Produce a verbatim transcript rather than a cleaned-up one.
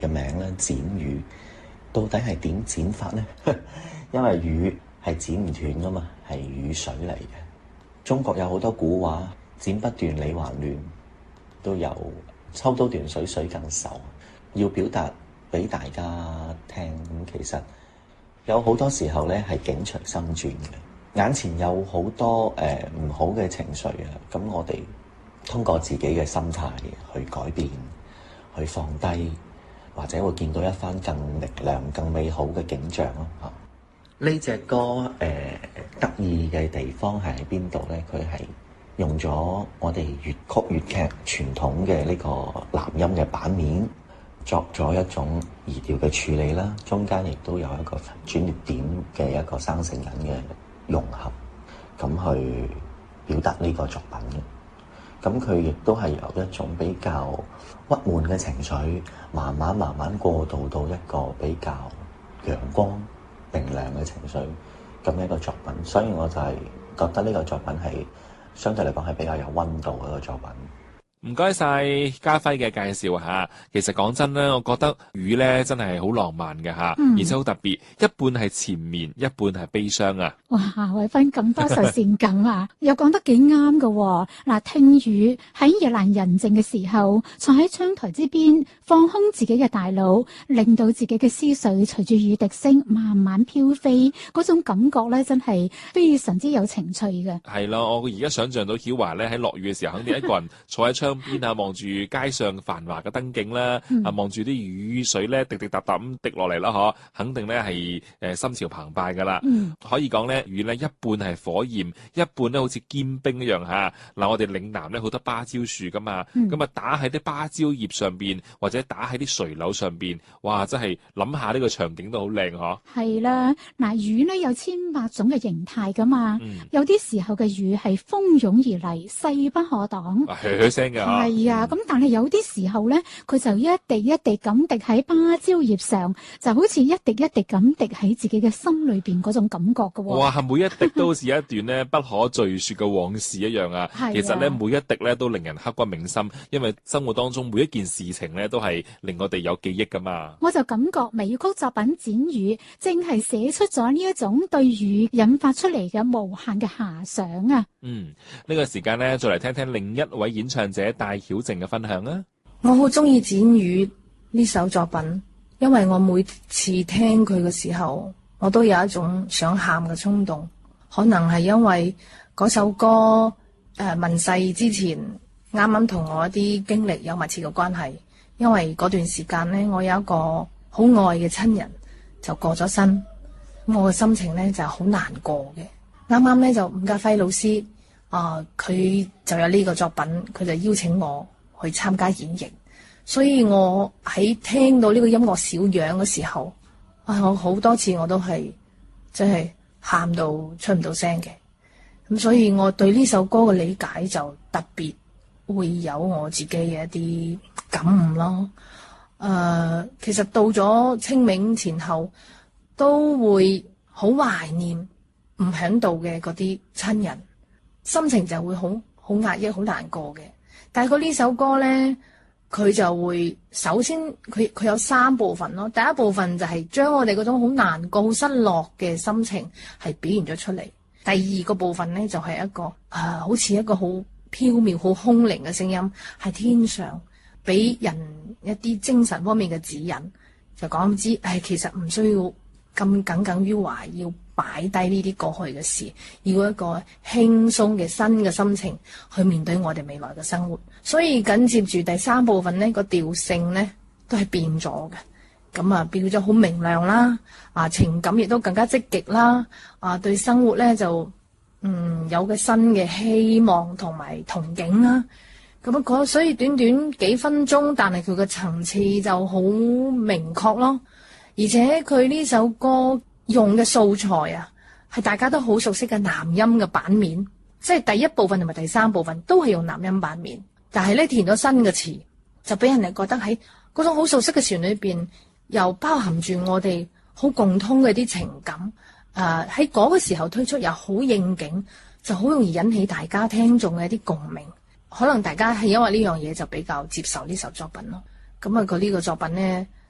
嘅名咧，剪語到底係點剪法呢？因為語係剪唔斷噶嘛，係雨水嚟嘅。中國有好多古話，剪不斷理還亂，都有抽刀斷水水更愁。要表達俾大家聽，咁其實有好多時候咧係境隨心轉嘅。眼前有好多誒唔好嘅情緒啊，咁我哋通過自己嘅心態去改變，去放低，或者會見到一番更力量、更美好嘅景象咯。嚇，呢隻歌誒得意嘅地方係喺邊度咧？佢係用咗我哋粵曲粵劇傳統嘅呢個南音嘅版面，作咗一種移調嘅處理啦，中間亦都有一個轉捩點嘅一個生成緊嘅融合，咁去表達呢個作品嘅。咁佢亦都係由一種比較鬱悶嘅情緒，慢慢慢慢過渡到一個比較陽光明亮嘅情緒咁一個作品。所以我就係覺得呢個作品係相對嚟講係比較有溫度嘅一個作品。 唔該晒家輝嘅介紹吓，其實講真咧，我覺得雨咧真係好浪漫嘅吓，嗯、而且好特別，一半係纏綿，一半係悲傷啊！ 哇，偉芬咁多愁善感啊，又講得幾啱㗎。嗱，聽雨喺夜闌人靜嘅時候，坐喺窗台之邊，放空自己嘅大腦，令到自己嘅思緒隨住雨滴聲慢慢飄飛，嗰種感覺咧真係非常之有情趣嘅。 係咯，我而家想象到曉華咧喺落雨嘅時候，肯定一個人坐喺窗邊啊，望住街上繁華嘅燈景啦，啊望住啲雨水咧滴滴答答咁滴落嚟啦，嗬，肯定咧係誒心潮澎湃噶啦。嗯、可以講咧雨咧一半係火焰，一半咧好似堅冰一樣吓。嗱，我哋嶺南咧好多芭蕉樹噶嘛，咁啊、嗯、打喺啲芭蕉葉上邊，或者打喺啲垂柳上邊，哇！真係諗下呢個場景都好靚嗬。係啦，嗱，雨咧有千百種嘅形態噶嘛，嗯、有啲時候嘅雨係蜂擁而嚟，勢不可擋， 噓噓聲嘅。 係啊，咁但係有啲時候咧，佢就一滴一滴咁滴喺芭蕉葉上，就好似一滴一滴咁滴喺自己嘅心裏邊嗰種感覺噶。 哇，每一滴都好似一段咧不可敘說嘅往事一樣啊！啊其實咧每一滴咧都令人刻骨銘心，因為生活當中每一件事情咧都係令我哋有記憶噶嘛。 我就感覺微曲作品《剪雨》正係寫出咗呢一種對雨引發出嚟嘅無限嘅遐想啊！ 嗯，呢、這個時間咧再嚟聽聽另一位演唱者戴曉靜嘅分享啊！ 我好中意《剪雨》呢首作品，因為我每次聽佢嘅時候，我都有一種想喊嘅衝動。可能係因為嗰首歌誒問世之前，啱啱同我一啲經歷有密切嘅關係。因為嗰段時間呢，我有一個好愛嘅親人就過咗身，咁我嘅心情呢就好難過嘅。啱啱呢，就伍家輝老師啊，佢、呃、就有呢個作品，佢就邀請我去參加演繹，所以我喺聽到呢個音樂小樣嘅時候，啊，我好多次我都係即係喊到出唔到聲嘅。咁所以我對呢首歌嘅理解就特別會有我自己嘅一啲感悟咯。誒、呃，其實到咗清明前後，都會好懷念唔喺度嘅嗰啲親人，心情就會好好壓抑、好難過嘅。但係佢呢首歌咧，佢就會首先佢佢有三部分咯。第一部分就係將我哋嗰種好難過、好失落嘅心情係表現咗出嚟。第二個部分咧就係、是、一個誒、呃，好似一個好飄渺、好空靈嘅聲音，係天上俾人一啲精神方面嘅指引，就講知誒，其實唔需要咁耿耿於懷，要擺低呢啲過去嘅事，要一個輕鬆嘅新嘅心情去面對我哋未來嘅生活。所以緊接住第三部分呢個調性呢都係變咗嘅，咁啊變咗好明亮啦，啊情感亦都更加積極啦，啊對生活呢就嗯有個新嘅希望同埋憧憬啦。咁啊，所以短短幾分鐘，但係佢嘅層次就好明確咯。而且佢呢首歌用嘅素材啊，係大家都好熟悉嘅南音嘅版面，即係第一部分同埋第三部分都係用南音版面，但係咧填咗新嘅詞，就俾人哋覺得喺嗰種好熟悉嘅旋律裏邊，又包含住我哋好共通嘅啲情感。誒喺嗰個時候推出又好應景，就好容易引起大家聽眾嘅一啲共鳴。可能大家係因為呢樣嘢就比較接受呢首作品咯。咁啊，佢呢個作品咧〜